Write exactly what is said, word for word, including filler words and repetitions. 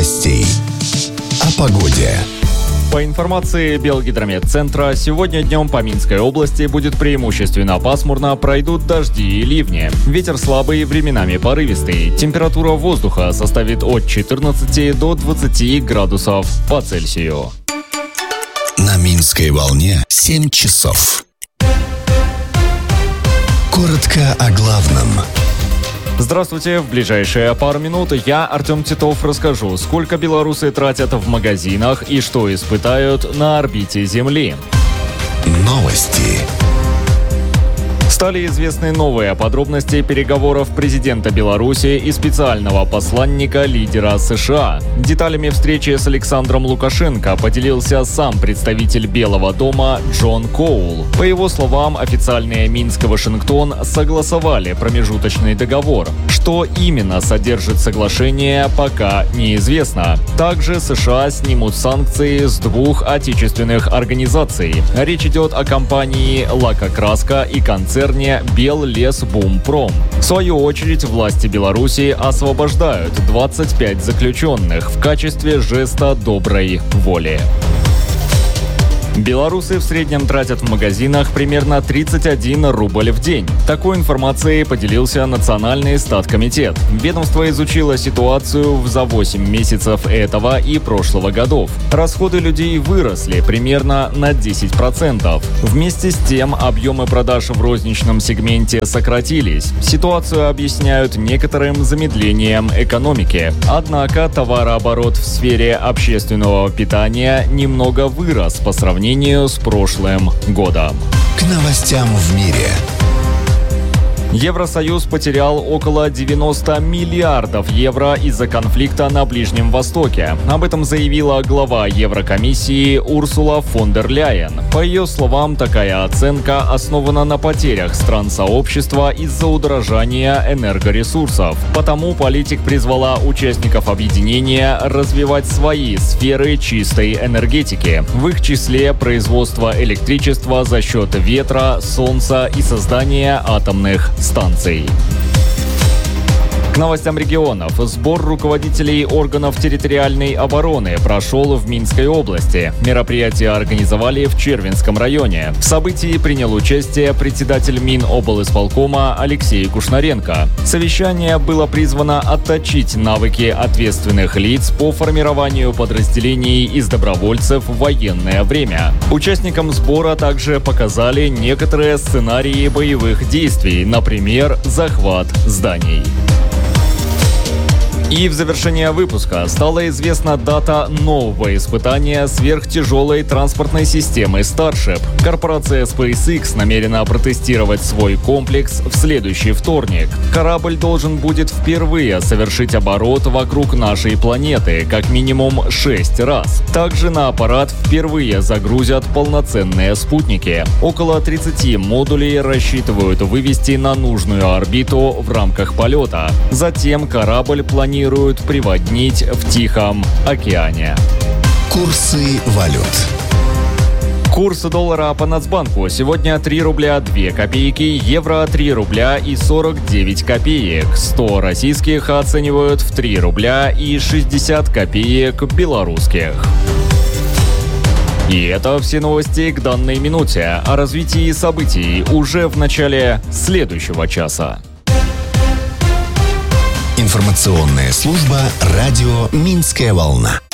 новостей. О погоде. По информации Белгидрометцентра, сегодня днем по Минской области будет преимущественно пасмурно, пройдут дожди и ливни. Ветер слабый, временами порывистый. Температура воздуха составит от четырнадцати до двадцати градусов по Цельсию. На Минской волне семь часов. Коротко о главном. Здравствуйте. В ближайшие пару минут я, Артем Титов, расскажу, сколько белорусы тратят в магазинах и что испытают на орбите Земли. Новости. Стали известны новые подробности переговоров президента Беларуси и специального посланника лидера США. Деталями встречи с Александром Лукашенко поделился сам представитель Белого дома Джон Коул. По его словам, официальные Минск и Вашингтон согласовали промежуточный договор. Что именно содержит соглашение, пока неизвестно. Также США снимут санкции с двух отечественных организаций. Речь идет о компании «Лакокраска» и концерне «Беллесбумпром». В свою очередь, власти Беларуси освобождают двадцать пять заключенных в качестве жеста доброй воли. Белорусы в среднем тратят в магазинах примерно тридцать один рубль в день. Такой информацией поделился Национальный статкомитет. Ведомство изучило ситуацию за восемь месяцев этого и прошлого годов. Расходы людей выросли примерно на десять процентов. Вместе с тем, объемы продаж в розничном сегменте сократились. Ситуацию объясняют некоторым замедлением экономики. Однако товарооборот в сфере общественного питания немного вырос по сравнению с прошлым годом. К новостям в мире. Евросоюз потерял около девяноста миллиардов евро из-за конфликта на Ближнем Востоке. Об этом заявила глава Еврокомиссии Урсула фон дер Ляйен. По ее словам, такая оценка основана на потерях стран сообщества из-за удорожания энергоресурсов. Потому политик призвала участников объединения развивать свои сферы чистой энергетики. В их числе производство электричества за счет ветра, солнца и создание атомных станций. К новостям регионов. Сбор руководителей органов территориальной обороны прошел в Минской области. Мероприятие организовали в Червинском районе. В событии принял участие председатель Миноблисполкома Алексей Кушнаренко. Совещание было призвано отточить навыки ответственных лиц по формированию подразделений из добровольцев в военное время. Участникам сбора также показали некоторые сценарии боевых действий, например, захват зданий. И в завершение выпуска стала известна дата нового испытания сверхтяжелой транспортной системы Starship. Корпорация SpaceX намерена протестировать свой комплекс в следующий вторник. Корабль должен будет впервые совершить оборот вокруг нашей планеты как минимум шесть раз. Также на аппарат впервые загрузят полноценные спутники. Около тридцати модулей рассчитывают вывести на нужную орбиту в рамках полета. Затем корабль планирует приводнить в Тихом океане. Курсы валют. Курс доллара по Нацбанку сегодня три рубля две копейки, евро три рубля и сорок девять копеек. сто российских оценивают в три рубля и шестьдесят копеек белорусских. И это все новости к данной минуте. О развитии событий уже в начале следующего часа. Информационная служба «Радио Минская волна».